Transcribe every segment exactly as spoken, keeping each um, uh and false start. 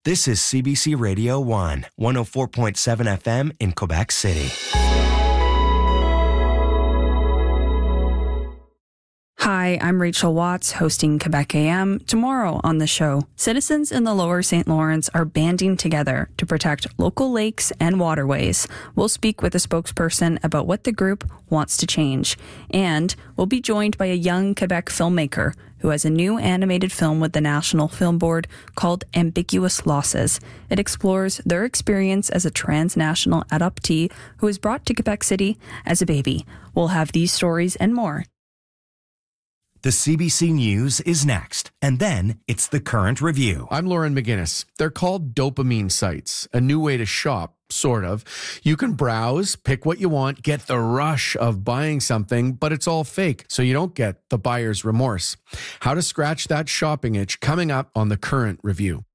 This is C B C Radio one, one oh four point seven F M in Quebec City. Hi, I'm Rachel Watts, hosting Quebec A M. Tomorrow on the show, citizens in the Lower Saint Lawrence are banding together to protect local lakes and waterways. We'll speak with a spokesperson about what the group wants to change. And we'll be joined by a young Quebec filmmaker who has a new animated film with the National Film Board called Ambiguous Losses. It explores their experience as a transnational adoptee who was brought to Quebec City as a baby. We'll have these stories and more. The C B C News is next, and then it's the Current Review. I'm Lauren McGinnis. They're called dopamine sites, a new way to shop, sort of. You can browse, pick what you want, get the rush of buying something, but it's all fake, so you don't get the buyer's remorse. How to scratch that shopping itch, coming up on the Current Review.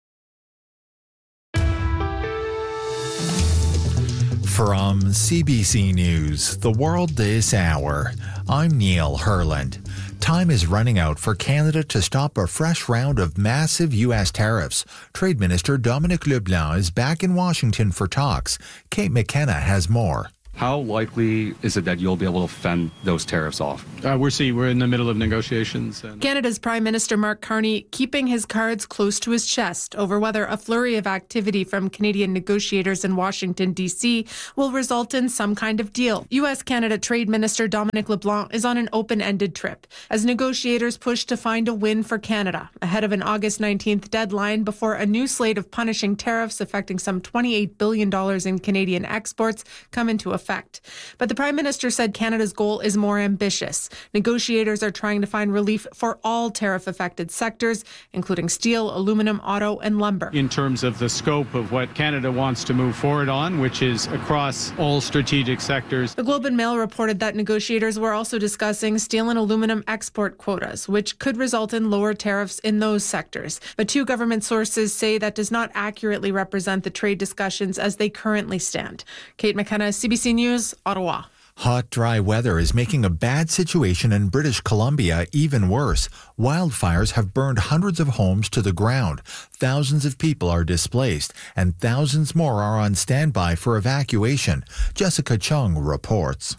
From C B C News, The World This Hour, I'm Neil Herland. Time is running out for Canada to stop a fresh round of massive U S tariffs. Trade Minister Dominic LeBlanc is back in Washington for talks. Kate McKenna has more. How likely is it that you'll be able to fend those tariffs off? Uh, we're see, we're in the middle of negotiations. And Canada's Prime Minister Mark Carney keeping his cards close to his chest over whether a flurry of activity from Canadian negotiators in Washington, D C will result in some kind of deal. U S-Canada Trade Minister Dominic LeBlanc is on an open-ended trip as negotiators push to find a win for Canada ahead of an August nineteenth deadline before a new slate of punishing tariffs affecting some twenty-eight billion dollars in Canadian exports come into effect. Effect. But the Prime Minister said Canada's goal is more ambitious. Negotiators are trying to find relief for all tariff-affected sectors, including steel, aluminum, auto, and lumber. in terms of the scope of what Canada wants to move forward on, which is across all strategic sectors. The Globe and Mail reported that negotiators were also discussing steel and aluminum export quotas, which could result in lower tariffs in those sectors. But two government sources say that does not accurately represent the trade discussions as they currently stand. Kate McKenna, C B C News, Ottawa. Hot, dry weather is making a bad situation in British Columbia even worse. Wildfires have burned hundreds of homes to the ground. Thousands of people are displaced, and thousands more are on standby for evacuation. Jessica Chung reports.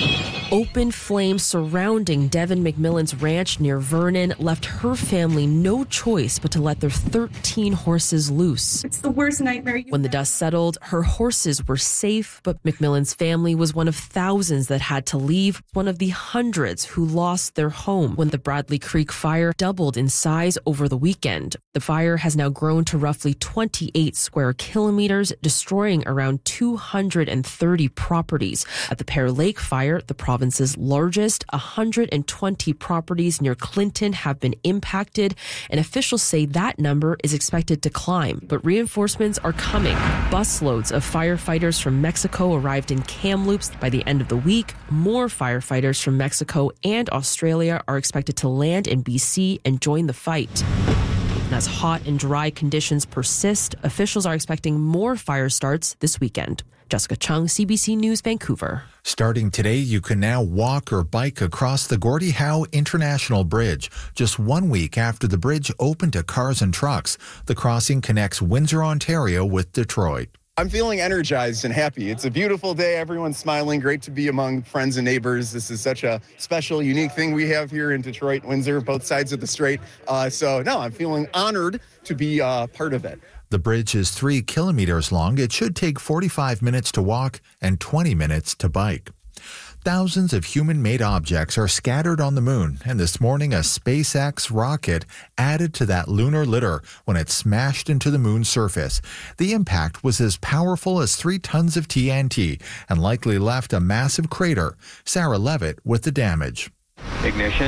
Open flames surrounding Devin McMillan's ranch near Vernon left her family no choice but to let their thirteen horses loose. It's the worst nightmare. When the dust settled, her horses were safe, but McMillan's family was one of thousands that had to leave, one of the hundreds who lost their home when the Bradley Creek fire doubled in size over the weekend. The fire has now grown to roughly twenty-eight square kilometers, destroying around two hundred thirty properties. At the Pear Lake fire, the province's largest, one hundred twenty properties near Clinton have been impacted, and officials say that number is expected to climb. But reinforcements are coming. Busloads of firefighters from Mexico arrived in Kamloops by the end of the week. More firefighters from Mexico and Australia are expected to land in B C and join the fight. And as hot and dry conditions persist, officials are expecting more fire starts this weekend. Jessica Chung, C B C News, Vancouver. Starting today, you can now walk or bike across the Gordie Howe International Bridge. Just one week after the bridge opened to cars and trucks, the crossing connects Windsor, Ontario with Detroit. I'm feeling energized and happy. It's a beautiful day. Everyone's smiling. Great to be among friends and neighbors. This is such a special, unique thing we have here in Detroit, Windsor, both sides of the strait. Uh, so, no, I'm feeling honored to be uh, part of it. The bridge is three kilometers long. It should take forty-five minutes to walk and twenty minutes to bike. Thousands of human-made objects are scattered on the moon, and this morning a SpaceX rocket added to that lunar litter when it smashed into the moon's surface. The impact was as powerful as three tons of T N T and likely left a massive crater. Sarah Levitt with the damage. Ignition.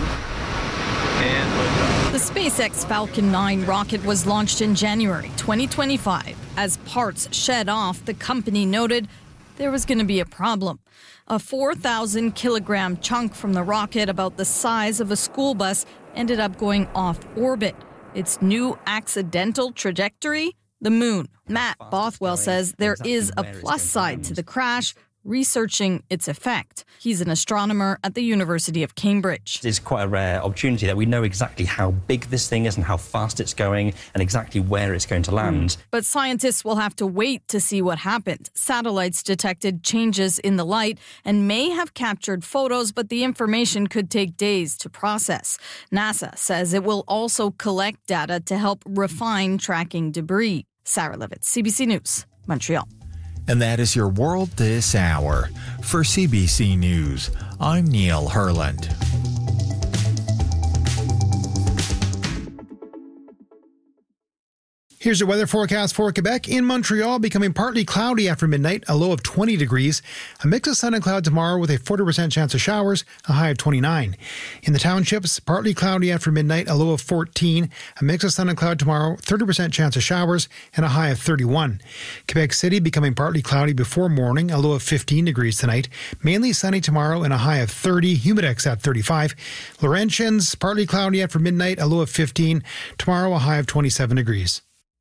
And liftoff. The SpaceX Falcon nine rocket was launched in January twenty twenty-five. As parts shed off, the company noted there was going to be a problem. A four thousand kilogram chunk from the rocket, about the size of a school bus, ended up going off orbit. Its new accidental trajectory? The moon. Matt Bothwell says there is a plus side to the crash. researching its effect. He's an astronomer at the University of Cambridge. It's quite a rare opportunity that we know exactly how big this thing is and how fast it's going and exactly where it's going to land. But scientists will have to wait to see what happened. Satellites detected changes in the light and may have captured photos, but the information could take days to process. NASA says it will also collect data to help refine tracking debris. Sarah Levitt, C B C News, Montreal. And that is your world this hour. For C B C News, I'm Neil Herland. Here's your weather forecast for Quebec. In Montreal, becoming partly cloudy after midnight, a low of twenty degrees. A mix of sun and cloud tomorrow with a forty percent chance of showers, a high of twenty-nine. In the townships, partly cloudy after midnight, a low of fourteen. A mix of sun and cloud tomorrow, thirty percent chance of showers, and a high of thirty-one. Quebec City becoming partly cloudy before morning, a low of fifteen degrees tonight. Mainly sunny tomorrow and a high of thirty. Humidex at thirty-five. Laurentians, partly cloudy after midnight, a low of fifteen. Tomorrow, a high of twenty-seven degrees.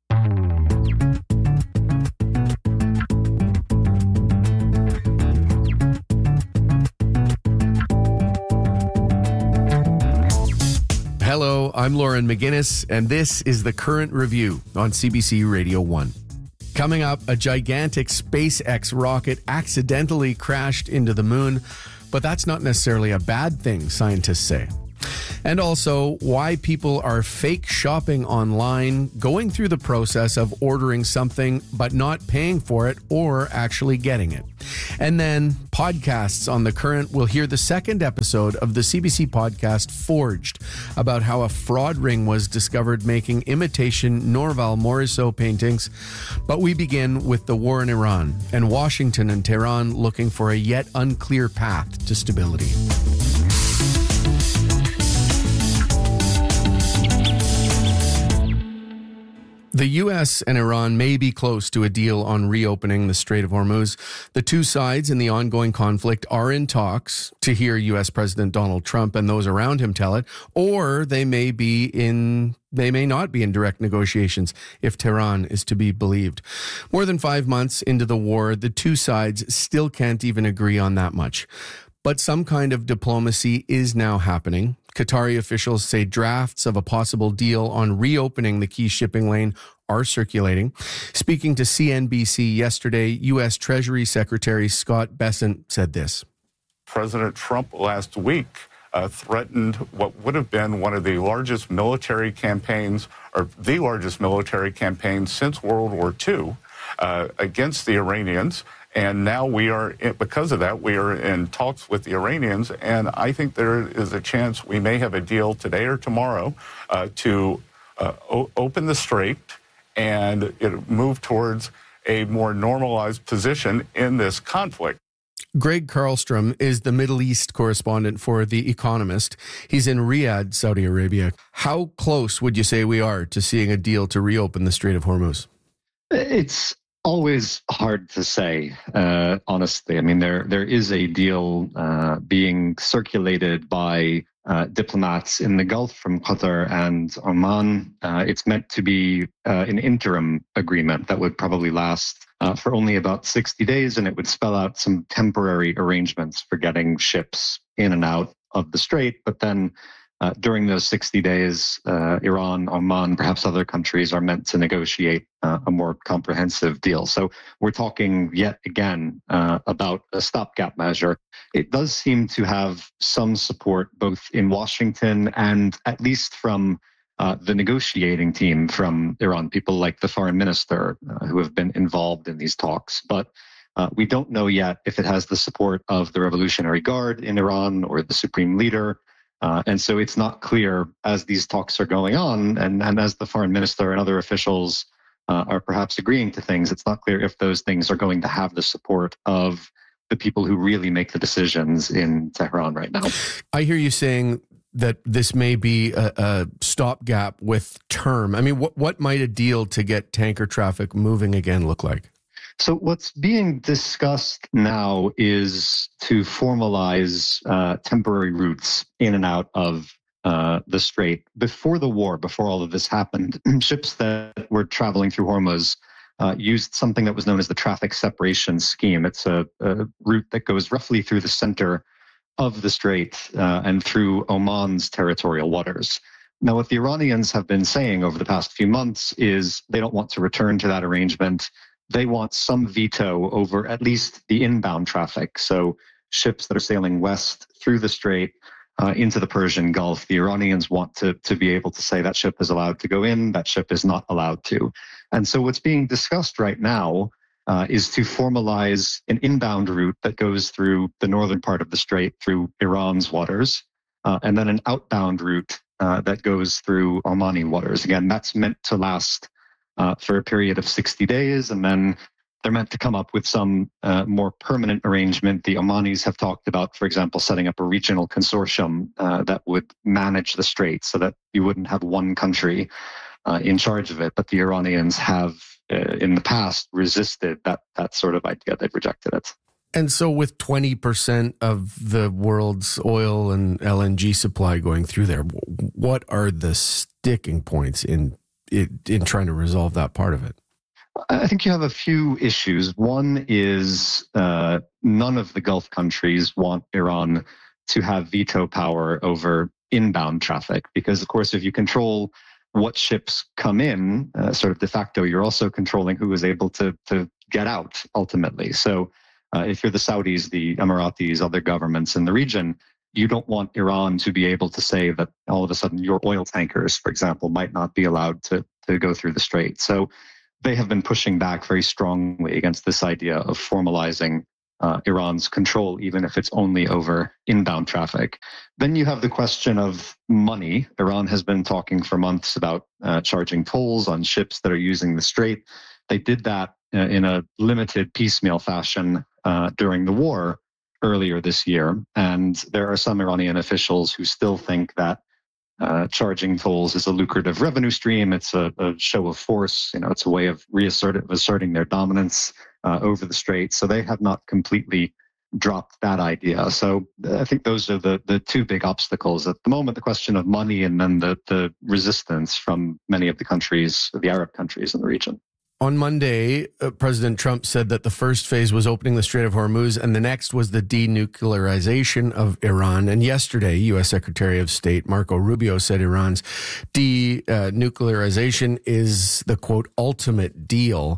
Hello, I'm Lauren McGinnis, and this is the Current Review on C B C Radio one. Coming up, a gigantic SpaceX rocket accidentally crashed into the moon, but that's not necessarily a bad thing, scientists say. And also, why people are fake shopping online, going through the process of ordering something but not paying for it or actually getting it. And then, podcasts on The Current will hear the second episode of the C B C podcast Forged, about how a fraud ring was discovered making imitation Norval Morisot paintings. But we begin with the war in Iran and Washington and Tehran looking for a yet unclear path to stability. The U S and Iran may be close to a deal on reopening the Strait of Hormuz. The two sides in the ongoing conflict are in talks, to hear U S President Donald Trump and those around him tell it, or they may be in They may not be in direct negotiations if Tehran is to be believed. More than five months into the war, the two sides still can't even agree on that much. But some kind of diplomacy is now happening. Qatari officials say drafts of a possible deal on reopening the key shipping lane are circulating. Speaking to C N B C yesterday, U S Treasury Secretary Scott Bessent said this. President Trump last week uh, threatened what would have been one of the largest military campaigns, or the largest military campaign since World War Two, uh, against the Iranians. And now we are, because of that, we are in talks with the Iranians. And I think there is a chance we may have a deal today or tomorrow uh, to uh, o- open the strait and it move towards a more normalized position in this conflict. Greg Carlstrom is the Middle East correspondent for The Economist. He's in Riyadh, Saudi Arabia. How close would you say we are to seeing a deal to reopen the Strait of Hormuz? It's always hard to say, uh, honestly. I mean, there there is a deal uh, being circulated by uh, diplomats in the Gulf from Qatar and Oman. Uh, it's meant to be uh, an interim agreement that would probably last uh, for only about sixty days, and it would spell out some temporary arrangements for getting ships in and out of the strait. But then Uh, during those sixty days, uh, Iran, Oman, perhaps other countries are meant to negotiate uh, a more comprehensive deal. So we're talking yet again uh, about a stopgap measure. It does seem to have some support both in Washington and at least from uh, the negotiating team from Iran, people like the foreign minister uh, who have been involved in these talks. But uh, we don't know yet if it has the support of the Revolutionary Guard in Iran or the supreme leader. Uh, and so it's not clear as these talks are going on and, and as the foreign minister and other officials uh, are perhaps agreeing to things, it's not clear if those things are going to have the support of the people who really make the decisions in Tehran right now. I hear you saying that this may be a, a stopgap with term. I mean, what, what might a deal to get tanker traffic moving again look like? So what's being discussed now is to formalize uh, temporary routes in and out of uh, the strait. Before the war, before all of this happened, ships that were traveling through Hormuz uh, used something that was known as the traffic separation scheme. It's a, a route that goes roughly through the center of the strait uh, and through Oman's territorial waters. Now, what the Iranians have been saying over the past few months is they don't want to return to that arrangement. They want some veto over at least the inbound traffic. So ships that are sailing west through the strait uh, into the Persian Gulf, the Iranians want to, to be able to say that ship is allowed to go in, that ship is not allowed to. And so what's being discussed right now uh, is to formalize an inbound route that goes through the northern part of the strait, through Iran's waters, uh, and then an outbound route uh, that goes through Omani waters. Again, that's meant to last uh, for a period of sixty days, and then they're meant to come up with some uh, more permanent arrangement. The Omanis have talked about, for example, setting up a regional consortium uh, that would manage the strait so that you wouldn't have one country uh, in charge of it. But the Iranians have, uh, in the past, resisted that that sort of idea. They've rejected it. And so with twenty percent of the world's oil and L N G supply going through there, what are the sticking points in in, in trying to resolve that part of it? I think you have a few issues. One is uh, none of the Gulf countries want Iran to have veto power over inbound traffic, because, of course, if you control what ships come in, uh, sort of de facto, you're also controlling who is able to, to get out ultimately. So uh, if you're the Saudis, the Emiratis, other governments in the region, you don't want Iran to be able to say that all of a sudden your oil tankers, for example, might not be allowed to, to go through the strait. So they have been pushing back very strongly against this idea of formalizing uh, Iran's control, even if it's only over inbound traffic. Then you have the question of money. Iran has been talking for months about uh, charging tolls on ships that are using the strait. They did that uh, in a limited piecemeal fashion uh, during the war earlier this year. And there are some Iranian officials who still think that Uh, charging tolls is a lucrative revenue stream. It's a, a show of force. You know, it's a way of reasserting asserting their dominance uh, over the strait. So they have not completely dropped that idea. So I think those are the the two big obstacles at the moment: the question of money, and then the the resistance from many of the countries, the Arab countries in the region. On Monday, uh, President Trump said that the first phase was opening the Strait of Hormuz and the next was the denuclearization of Iran. And yesterday, U S Secretary of State Marco Rubio said Iran's denuclearization is the, quote, ultimate deal.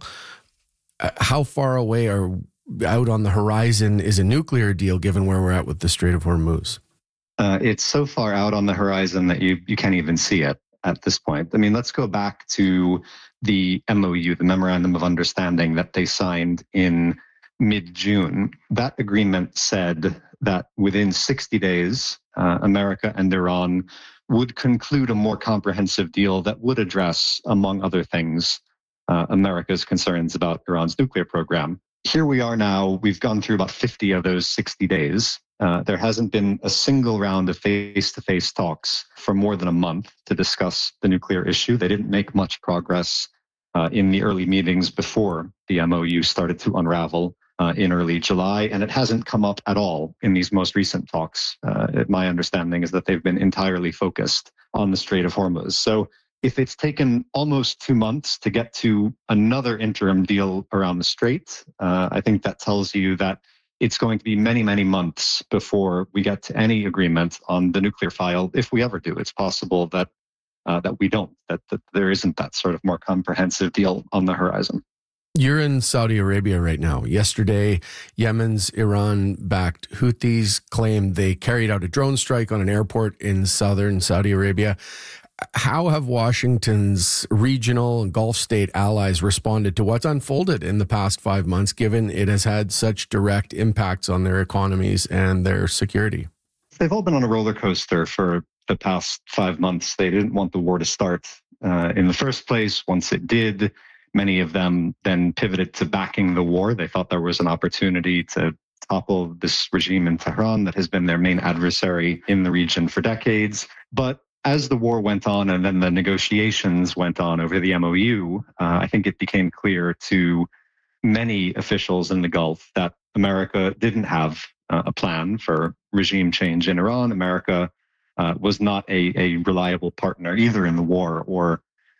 Uh, how far away or out on the horizon is a nuclear deal given where we're at with the Strait of Hormuz? Uh, it's so far out on the horizon that you, you can't even see it at this point. I mean, let's go back to the M O U, the Memorandum of Understanding that they signed in mid-June. That agreement said that within sixty days, uh, America and Iran would conclude a more comprehensive deal that would address, among other things, uh, America's concerns about Iran's nuclear program. Here we are now. We've gone through about fifty of those sixty days. Uh, there hasn't been a single round of face-to-face talks for more than a month to discuss the nuclear issue. They didn't make much progress uh, in the early meetings before the M O U started to unravel uh, in early July, and it hasn't come up at all in these most recent talks. Uh, my understanding is that they've been entirely focused on the Strait of Hormuz. So if it's taken almost two months to get to another interim deal around the strait, uh, I think that tells you that it's going to be many, many months before we get to any agreement on the nuclear file, if we ever do. It's possible that uh, that we don't, that, that there isn't that sort of more comprehensive deal on the horizon. You're in Saudi Arabia right now. Yesterday, Yemen's Iran-backed Houthis claimed they carried out a drone strike on an airport in southern Saudi Arabia. How have Washington's regional and Gulf state allies responded to what's unfolded in the past five months, given it has had such direct impacts on their economies and their security? They've all been on a roller coaster for the past five months. They didn't want the war to start uh, in the first place. Once it did, many of them then pivoted to backing the war. They thought there was an opportunity to topple this regime in Tehran that has been their main adversary in the region for decades. But as the war went on and then the negotiations went on over the M O U, uh, I think it became clear to many officials in the Gulf that America didn't have uh, a plan for regime change in Iran. America uh, was not a, a reliable partner either in the war or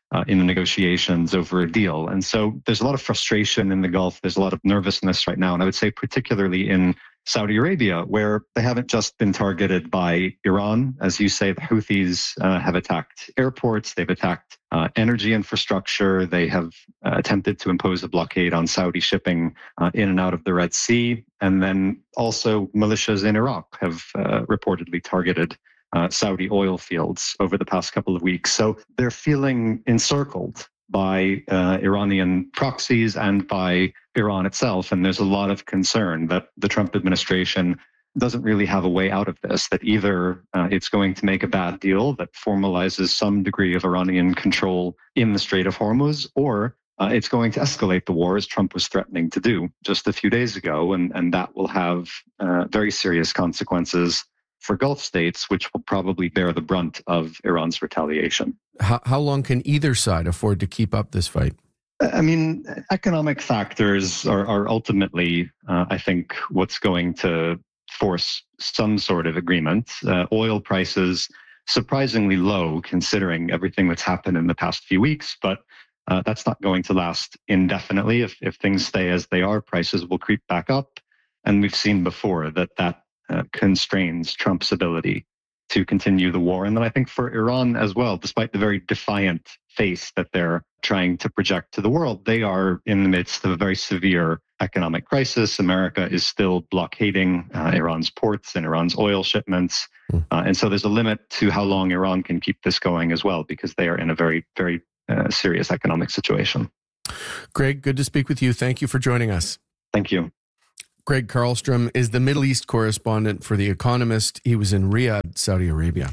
uh, in the negotiations over a deal. And so there's a lot of frustration in the Gulf. There's a lot of nervousness right now. And I would say particularly in Saudi Arabia, where they haven't just been targeted by Iran. As you say, the Houthis uh, have attacked airports. They've attacked uh, energy infrastructure. They have uh, attempted to impose a blockade on Saudi shipping uh, in and out of the Red Sea. And then also militias in Iraq have uh, reportedly targeted uh, Saudi oil fields over the past couple of weeks. So they're feeling encircled by uh, Iranian proxies and by Iran itself. And there's a lot of concern that the Trump administration doesn't really have a way out of this, that either uh, it's going to make a bad deal that formalizes some degree of Iranian control in the Strait of Hormuz, or uh, it's going to escalate the war, as Trump was threatening to do just a few days ago. And, and that will have uh, very serious consequences for Gulf states, which will probably bear the brunt of Iran's retaliation. How, how long can either side afford to keep up this fight? I mean, economic factors are, are ultimately, uh, I think, what's going to force some sort of agreement. Uh, oil prices, surprisingly low considering everything that's happened in the past few weeks, but uh, that's not going to last indefinitely. If, if things stay as they are, prices will creep back up. And we've seen before that that uh, constrains Trump's ability to continue the war. And then I think for Iran as well, despite the very defiant face that they're trying to project to the world, they are in the midst of a very severe economic crisis. America is still blockading uh, Iran's ports and Iran's oil shipments. Uh, and so there's a limit to how long Iran can keep this going as well, because they are in a very, very uh, serious economic situation. Greg, good to speak with you. Thank you for joining us. Thank you. Greg Carlstrom is the Middle East correspondent for The Economist. He was in Riyadh, Saudi Arabia.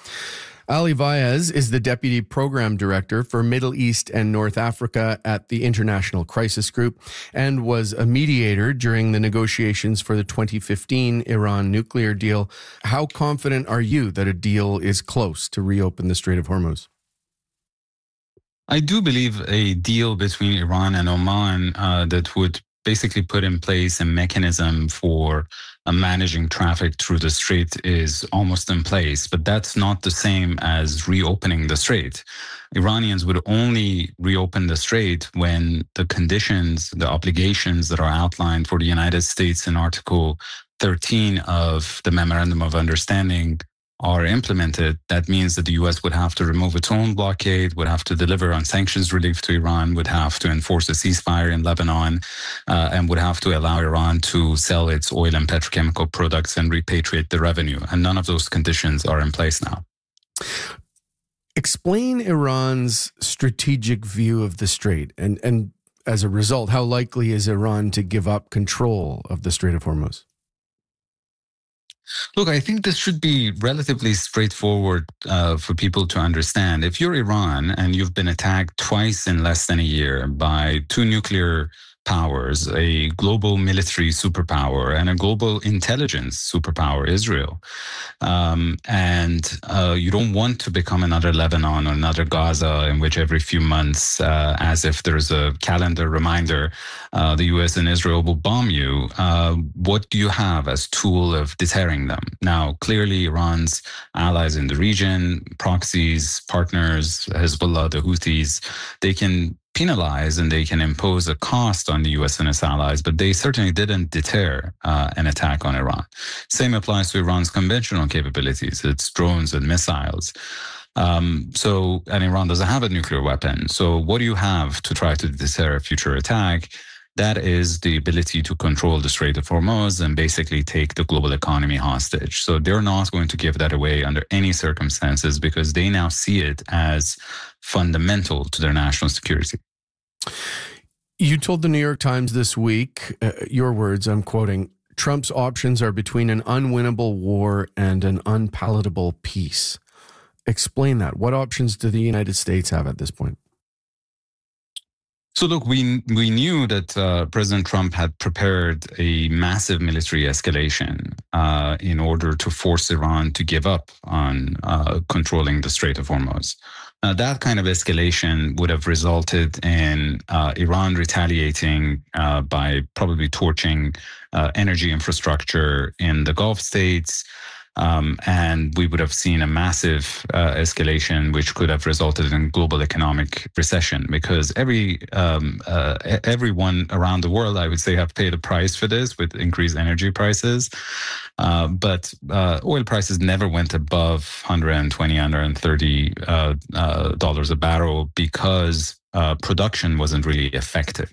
Ali Vaez is the Deputy Program Director for Middle East and North Africa at the International Crisis Group and was a mediator during the negotiations for the twenty fifteen Iran nuclear deal. How confident are you that a deal is close to reopen the Strait of Hormuz? I do believe a deal between Iran and Oman uh, that would basically put in place a mechanism for uh, managing traffic through the strait is almost in place, but that's not the same as reopening the strait. Iranians would only reopen the strait when the conditions, the obligations that are outlined for the United States in Article thirteen of the Memorandum of Understanding are implemented. That means that the U S would have to remove its own blockade, would have to deliver on sanctions relief to Iran, would have to enforce a ceasefire in Lebanon, uh, and would have to allow Iran to sell its oil and petrochemical products and repatriate the revenue. And none of those conditions are in place now. Explain Iran's strategic view of the strait, and, and as a result, how likely is Iran to give up control of the Strait of Hormuz? Look, I think this should be relatively straightforward uh, for people to understand. If you're Iran and you've been attacked twice in less than a year by two nuclear powers, a global military superpower and a global intelligence superpower, Israel, um, and uh, you don't want to become another Lebanon or another Gaza in which every few months, uh, as if there's a calendar reminder, uh, the U S and Israel will bomb you. Uh, what do you have as tool of deterring them? Now, clearly, Iran's allies in the region, proxies, partners, Hezbollah, the Houthis, they can penalize and they can impose a cost on the U S and its allies, but they certainly didn't deter uh, an attack on Iran. Same applies to Iran's conventional capabilities, its drones and missiles. Um, so, and Iran doesn't have a nuclear weapon. So what do you have to try to deter a future attack? That is the ability to control the Strait of Hormuz and basically take the global economy hostage. So they're not going to give that away under any circumstances because they now see it as fundamental to their national security. You told the New York Times this week, uh, your words, I'm quoting, Trump's options are between an unwinnable war and an unpalatable peace. Explain that. What options do the United States have at this point? So look, we we knew that uh, President Trump had prepared a massive military escalation uh, in order to force Iran to give up on uh, controlling the Strait of Hormuz. Now, that kind of escalation would have resulted in uh, Iran retaliating uh, by probably torching uh, energy infrastructure in the Gulf states, Um, and we would have seen a massive uh, escalation, which could have resulted in global economic recession, because every um, uh, everyone around the world, I would say, have paid a price for this with increased energy prices. Uh, but uh, oil prices never went above one hundred twenty, one hundred thirty uh, uh, dollars a barrel because uh, production wasn't really affected.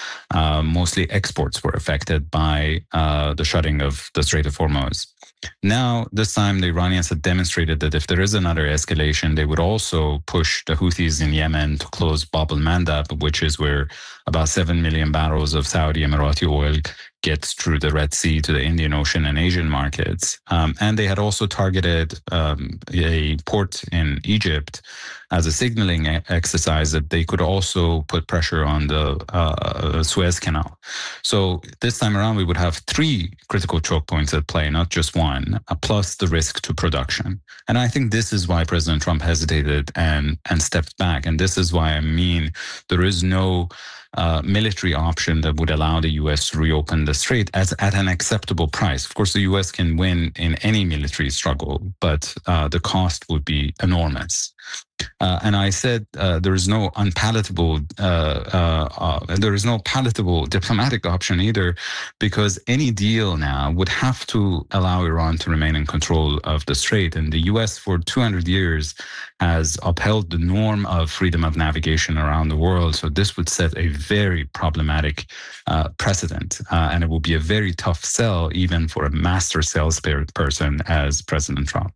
Uh, mostly exports were affected by uh, the shutting of the Strait of Hormuz. Now, this time, the Iranians had demonstrated that if there is another escalation, they would also push the Houthis in Yemen to close Bab el-Mandab, which is where about seven million barrels of Saudi Emirati oil gets through the Red Sea to the Indian Ocean and Asian markets. Um, and they had also targeted um, a port in Egypt as a signaling exercise that they could also put pressure on the uh, Suez Canal. So this time around, we would have three critical choke points at play, not just one, uh, plus the risk to production. And I think this is why President Trump hesitated and, and stepped back. And this is why I mean there is no Uh, military option that would allow the U S to reopen the strait as at an acceptable price. Of course, the U S can win in any military struggle, but uh, the cost would be enormous. Uh, and I said uh, there is no unpalatable, uh, uh, uh, there is no palatable diplomatic option either, because any deal now would have to allow Iran to remain in control of the strait. And the U S for two hundred years has upheld the norm of freedom of navigation around the world. So this would set a very problematic uh, precedent. Uh, and it will be a very tough sell, even for a master salesperson as President Trump.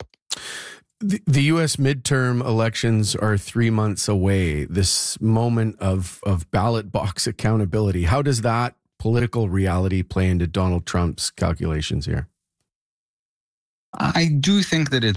The, the U S midterm elections are three months away. This moment of, of ballot box accountability, how does that political reality play into Donald Trump's calculations here? I do think that it